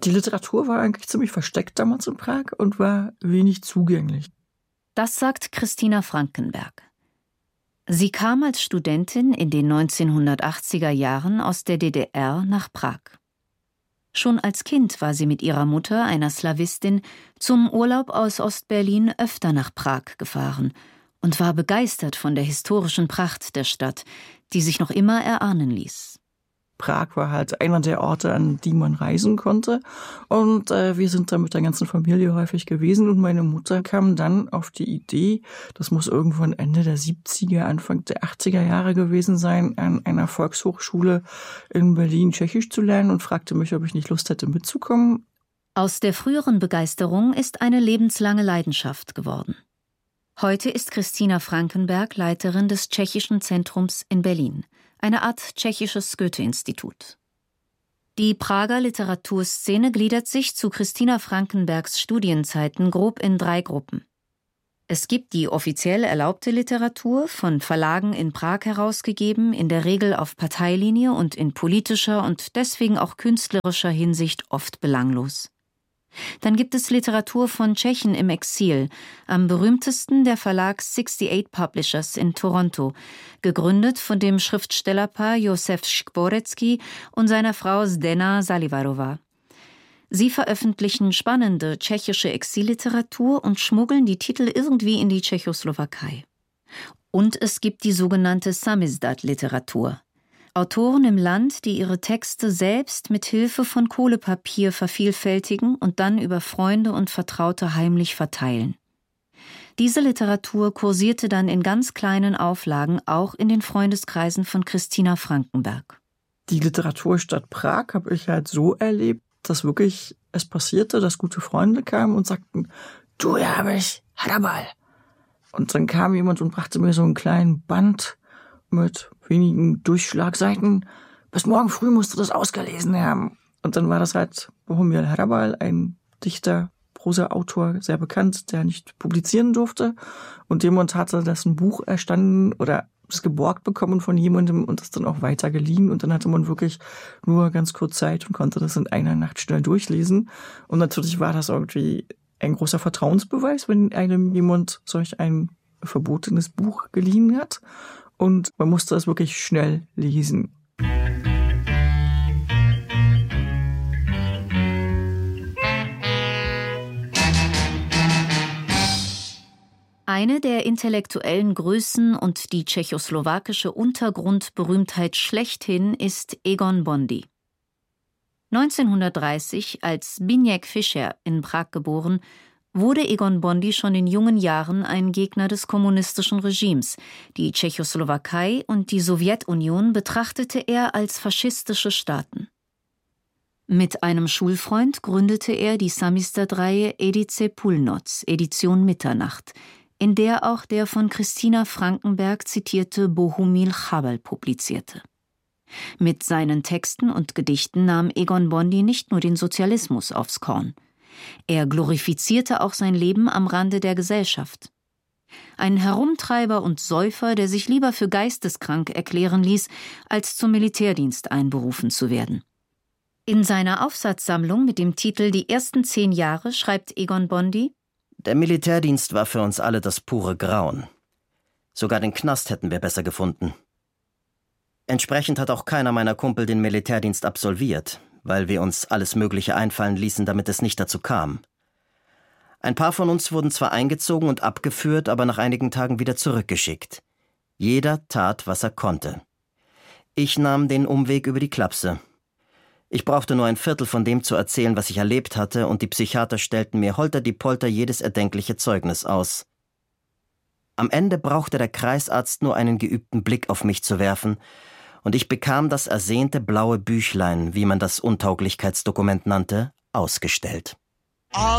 Die Literatur war eigentlich ziemlich versteckt damals in Prag und war wenig zugänglich. Das sagt Christina Frankenberg. Sie kam als Studentin in den 1980er Jahren aus der DDR nach Prag. Schon als Kind war sie mit ihrer Mutter, einer Slawistin, zum Urlaub aus Ostberlin öfter nach Prag gefahren und war begeistert von der historischen Pracht der Stadt, die sich noch immer erahnen ließ. Prag war halt einer der Orte, an die man reisen konnte. Und wir sind da mit der ganzen Familie häufig gewesen. Und meine Mutter kam dann auf die Idee, das muss irgendwann Ende der 70er, Anfang der 80er Jahre gewesen sein, an einer Volkshochschule in Berlin Tschechisch zu lernen und fragte mich, ob ich nicht Lust hätte mitzukommen. Aus der früheren Begeisterung ist eine lebenslange Leidenschaft geworden. Heute ist Christina Frankenberg Leiterin des Tschechischen Zentrums in Berlin. Eine Art tschechisches Goethe-Institut. Die Prager Literaturszene gliedert sich zu Christina Frankenbergs Studienzeiten grob in 3 Gruppen. Es gibt die offiziell erlaubte Literatur, von Verlagen in Prag herausgegeben, in der Regel auf Parteilinie und in politischer und deswegen auch künstlerischer Hinsicht oft belanglos. Dann gibt es Literatur von Tschechen im Exil, am berühmtesten der Verlag 68 Publishers in Toronto, gegründet von dem Schriftstellerpaar Josef Škvorecký und seiner Frau Zdena Salivarová. Sie veröffentlichen spannende tschechische Exilliteratur und schmuggeln die Titel irgendwie in die Tschechoslowakei. Und es gibt die sogenannte Samizdat-Literatur. Autoren im Land, die ihre Texte selbst mit Hilfe von Kohlepapier vervielfältigen und dann über Freunde und Vertraute heimlich verteilen. Diese Literatur kursierte dann in ganz kleinen Auflagen auch in den Freundeskreisen von Christina Frankenberg. Die Literaturstadt Prag habe ich halt so erlebt, dass wirklich es passierte, dass gute Freunde kamen und sagten, du, ja, habe ich Hadabal. Und dann kam jemand und brachte mir so einen kleinen Band mit wenigen Durchschlagseiten. Bis morgen früh musst du das ausgelesen haben. Und dann war das halt Bohumil Hrabal, ein Dichter, Prosa-Autor, sehr bekannt, der nicht publizieren durfte. Und jemand hatte dessen Buch erstanden oder es geborgt bekommen von jemandem und das dann auch weiter geliehen. Und dann hatte man wirklich nur ganz kurz Zeit und konnte das in einer Nacht schnell durchlesen. Und natürlich war das irgendwie ein großer Vertrauensbeweis, wenn einem jemand solch ein verbotenes Buch geliehen hat. Und man musste es wirklich schnell lesen. Eine der intellektuellen Größen und die tschechoslowakische Untergrundberühmtheit schlechthin ist Egon Bondy. 1930 als Zbigniew Fischer in Prag geboren, wurde Egon Bondy schon in jungen Jahren ein Gegner des kommunistischen Regimes. Die Tschechoslowakei und die Sowjetunion betrachtete er als faschistische Staaten. Mit einem Schulfreund gründete er die Samizdat-Reihe Edice Půlnoc, Edition Mitternacht, in der auch der von Christina Frankenberg zitierte Bohumil Hrabal publizierte. Mit seinen Texten und Gedichten nahm Egon Bondy nicht nur den Sozialismus aufs Korn. Er glorifizierte auch sein Leben am Rande der Gesellschaft. Ein Herumtreiber und Säufer, der sich lieber für geisteskrank erklären ließ, als zum Militärdienst einberufen zu werden. In seiner Aufsatzsammlung mit dem Titel »Die ersten 10 Jahre« schreibt Egon Bondy: Der Militärdienst war für uns alle das pure Grauen. Sogar den Knast hätten wir besser gefunden. Entsprechend hat auch keiner meiner Kumpel den Militärdienst absolviert, weil wir uns alles Mögliche einfallen ließen, damit es nicht dazu kam. Ein paar von uns wurden zwar eingezogen und abgeführt, aber nach einigen Tagen wieder zurückgeschickt. Jeder tat, was er konnte. Ich nahm den Umweg über die Klapse. Ich brauchte nur ein Viertel von dem zu erzählen, was ich erlebt hatte, und die Psychiater stellten mir holter die Polter jedes erdenkliche Zeugnis aus. Am Ende brauchte der Kreisarzt nur einen geübten Blick auf mich zu werfen, und ich bekam das ersehnte blaue Büchlein, wie man das Untauglichkeitsdokument nannte, ausgestellt.